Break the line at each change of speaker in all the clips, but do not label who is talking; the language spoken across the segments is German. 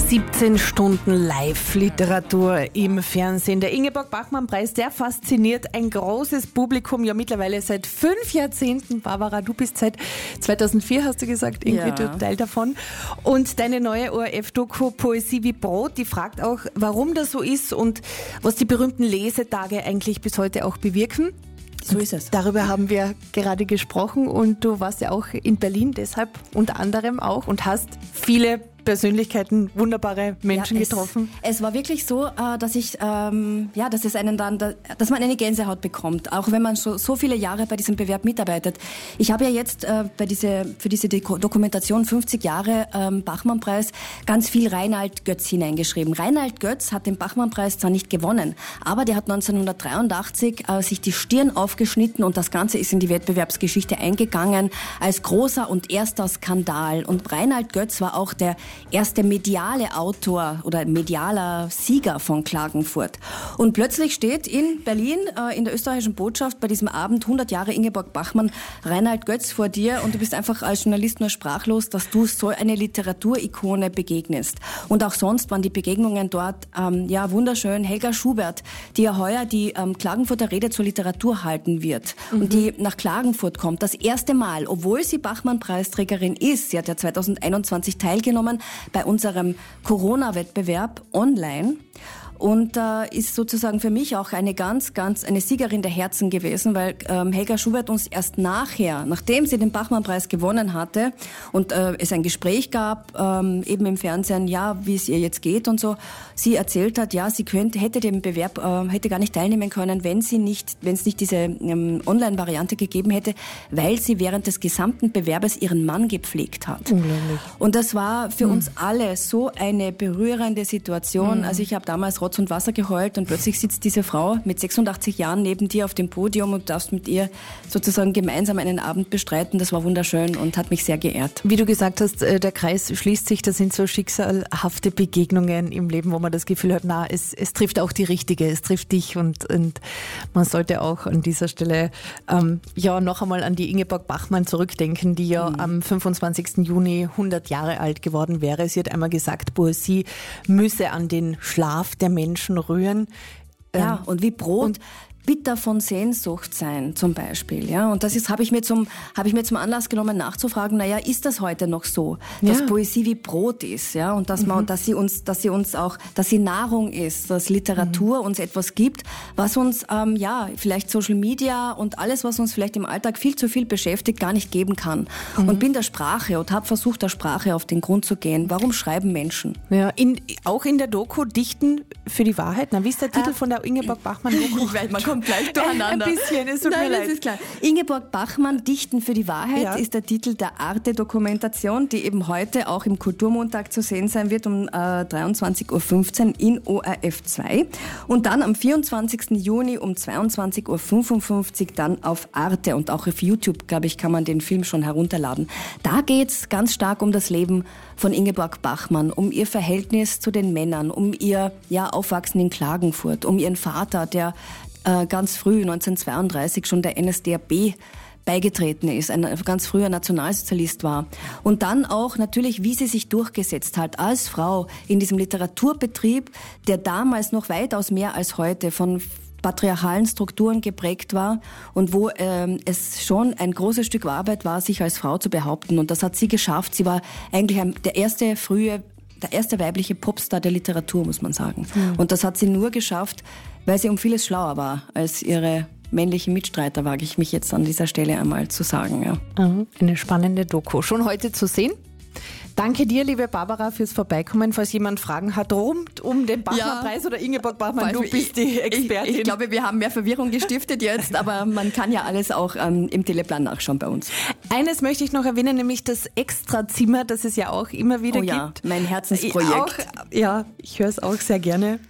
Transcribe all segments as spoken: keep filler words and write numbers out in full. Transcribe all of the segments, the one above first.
siebzehn Stunden Live-Literatur im Fernsehen. Der Ingeborg-Bachmann-Preis, der fasziniert ein großes Publikum, ja mittlerweile seit fünf Jahrzehnten. Barbara, du bist seit zweitausendvier, hast du gesagt, irgendwie
ja.
Teil davon. Und deine neue O R F-Doku Poesie wie Brot, die fragt auch, warum das so ist und was die berühmten Lesetage eigentlich bis heute auch bewirken.
So ist es.
Darüber haben wir gerade gesprochen und du warst ja auch in Berlin, deshalb unter anderem auch und hast viele Persönlichkeiten, wunderbare Menschen
ja, es,
getroffen.
Es war wirklich so, dass ich, ähm, ja, dass es einen dann, dass man eine Gänsehaut bekommt, auch wenn man so, so viele Jahre bei diesem Bewerb mitarbeitet. Ich habe ja jetzt äh, bei diese, für diese Dokumentation fünfzig Jahre ähm, Bachmann-Preis ganz viel Reinald Götz hineingeschrieben. Reinald Götz hat den Bachmann-Preis zwar nicht gewonnen, aber der hat neunzehnhundertdreiundachtzig äh, sich die Stirn aufgeschnitten und das Ganze ist in die Wettbewerbsgeschichte eingegangen als großer und erster Skandal. Und Reinald Götz war auch der erste mediale Autor oder medialer Sieger von Klagenfurt. Und plötzlich steht in Berlin, äh, in der österreichischen Botschaft, bei diesem Abend hundert Jahre Ingeborg Bachmann, Reinald Götz vor dir und du bist einfach als Journalist nur sprachlos, dass du so eine Literaturikone begegnest. Und auch sonst waren die Begegnungen dort ähm, ja wunderschön. Helga Schubert, die ja heuer die ähm, Klagenfurter Rede zur Literatur halten wird mhm. und die nach Klagenfurt kommt, das erste Mal, obwohl sie Bachmann-Preisträgerin ist, sie hat ja zweitausendeinundzwanzig teilgenommen bei unserem Corona-Wettbewerb online und äh, ist sozusagen für mich auch eine ganz, ganz eine Siegerin der Herzen gewesen, weil ähm, Helga Schubert uns erst nachher, nachdem sie den Bachmann-Preis gewonnen hatte und äh, es ein Gespräch gab, ähm, eben im Fernsehen, ja, wie es ihr jetzt geht und so, sie erzählt hat, ja, sie könnte, hätte den Bewerb, äh, hätte gar nicht teilnehmen können, wenn sie nicht, wenn es nicht diese ähm, Online-Variante gegeben hätte, weil sie während des gesamten Bewerbes ihren Mann gepflegt hat.
Unglaublich.
Und das war für
mhm.
uns alle so eine berührende Situation. Mhm. Also ich habe damals Rotz und Wasser geheult und plötzlich sitzt diese Frau mit sechsundachtzig Jahren neben dir auf dem Podium und darfst mit ihr sozusagen gemeinsam einen Abend bestreiten. Das war wunderschön und hat mich sehr geehrt.
Wie du gesagt hast, der Kreis schließt sich, das sind so schicksalhafte Begegnungen im Leben, wo man das Gefühl hat, na, es, es trifft auch die Richtige, es trifft dich und, und man sollte auch an dieser Stelle ähm, ja noch einmal an die Ingeborg Bachmann zurückdenken, die ja mhm. am fünfundzwanzigsten Juni hundert Jahre alt geworden wäre. Sie hat einmal gesagt, Poesie müsse an den Schlaf der Menschen rühren.
Ja,
ähm,
und wie Brot und bitter von Sehnsucht sein, zum Beispiel, ja. Und das ist, habe ich mir zum, habe ich mir zum Anlass genommen, nachzufragen, naja, ist das heute noch so, dass ja. Poesie wie Brot ist, ja, und dass man, mhm. dass sie uns, dass sie uns auch, dass sie Nahrung ist, dass Literatur mhm. uns etwas gibt, was uns, ähm, ja, vielleicht Social Media und alles, was uns vielleicht im Alltag viel zu viel beschäftigt, gar nicht geben kann. Mhm. Und bin der Sprache und habe versucht, der Sprache auf den Grund zu gehen. Warum schreiben Menschen?
Ja, in, auch in der Doku Dichten für die Wahrheit. Na, wie ist der Titel äh, von der Ingeborg Bachmann Doku?
Man kommt gleich durcheinander.
Ein bisschen, es tut
Nein,
mir
das
leid.
Ist klar. Ingeborg Bachmann, Dichten für die Wahrheit,
ja.
ist der Titel der Arte-Dokumentation, die eben heute auch im Kulturmontag zu sehen sein wird um äh, dreiundzwanzig Uhr fünfzehn in O R F zwei. Und dann am vierundzwanzigsten Juni um zweiundzwanzig Uhr fünfundfünfzig dann auf Arte und auch auf YouTube, glaube ich, kann man den Film schon herunterladen. Da geht's ganz stark um das Leben von Ingeborg Bachmann, um ihr Verhältnis zu den Männern, um ihr ja, Aufwachsen in Klagenfurt, um ihren Vater, der äh, ganz früh, neunzehnhundertzweiunddreißig, schon der N S D A B beigetreten ist, ein ganz früher Nationalsozialist war. Und dann auch natürlich, wie sie sich durchgesetzt hat als Frau in diesem Literaturbetrieb, der damals noch weitaus mehr als heute von patriarchalen Strukturen geprägt war und wo ähm, es schon ein großes Stück Arbeit war, sich als Frau zu behaupten. Und das hat sie geschafft. Sie war eigentlich ein, der erste frühe, der erste weibliche Popstar der Literatur, muss man sagen. Mhm. Und das hat sie nur geschafft, weil sie um vieles schlauer war als ihre männlichen Mitstreiter, wage ich mich jetzt an dieser Stelle einmal zu sagen. Ja.
Eine spannende Doku. Schon heute zu sehen. Danke dir, liebe Barbara, fürs Vorbeikommen. Falls jemand Fragen hat rund um den Bachmann-Preis ja. oder Ingeborg Bachmann, du bist die Expertin.
Ich, ich glaube, wir haben mehr Verwirrung gestiftet jetzt, aber man kann ja alles auch ähm, im Teleplan nachschauen bei uns.
Eines möchte ich noch erwähnen, nämlich das Extrazimmer, das es ja auch immer wieder
oh ja,
gibt.
Mein Herzensprojekt.
Auch, ja, ich höre es auch sehr gerne.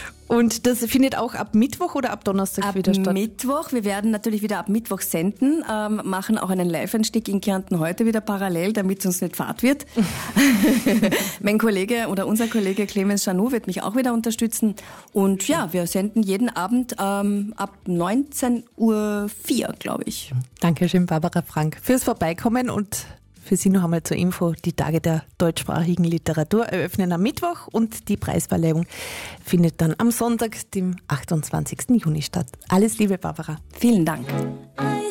Und das findet auch ab Mittwoch oder ab Donnerstag
ab
wieder statt?
Ab Mittwoch. Wir werden natürlich wieder ab Mittwoch senden, ähm, machen auch einen Live-Einstieg in Kärnten heute wieder parallel, damit es uns nicht fad wird. Mein Kollege oder unser Kollege Clemens Chanou wird mich auch wieder unterstützen. Und ja, wir senden jeden Abend ähm, ab neunzehn Uhr vier, glaube ich.
Dankeschön, Barbara Frank, fürs Vorbeikommen und für Sie noch einmal zur Info, die Tage der deutschsprachigen Literatur eröffnen am Mittwoch und die Preisverleihung findet dann am Sonntag, dem achtundzwanzigsten Juni statt. Alles Liebe, Barbara.
Vielen Dank.